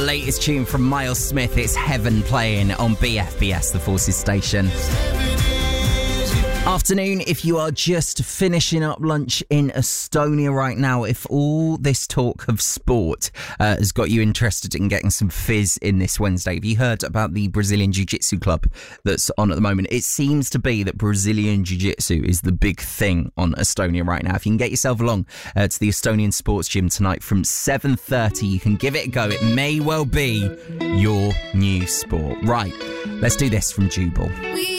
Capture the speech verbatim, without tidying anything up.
latest tune from Miles Smith. It's Heaven playing on B F B S, the Forces station. Afternoon, if you are just finishing up lunch in Estonia right now, if all this talk of sport uh, has got you interested in getting some fizz in this Wednesday, have you heard about the Brazilian Jiu-Jitsu club that's on at the moment? It seems to be that Brazilian Jiu-Jitsu is the big thing on Estonia right now. If you can get yourself along uh, to the Estonian Sports Gym tonight from seven thirty, you can give it a go. It may well be your new sport. Right, let's do this from Jubal. We